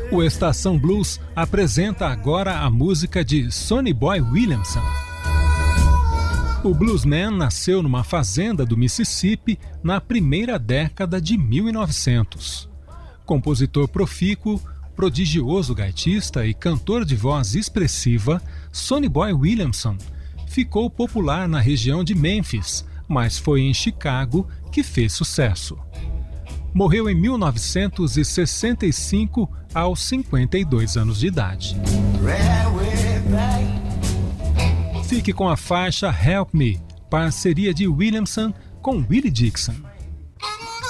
O Estação Blues apresenta agora a música de Sonny Boy Williamson. O bluesman nasceu numa fazenda do Mississippi na primeira década de 1900. Compositor profícuo, prodigioso gaitista e cantor de voz expressiva, Sonny Boy Williamson ficou popular na região de Memphis, mas foi em Chicago que fez sucesso. Morreu em 1965, aos 52 anos de idade. Fique com a faixa Help Me, parceria de Williamson com Willie Dixon.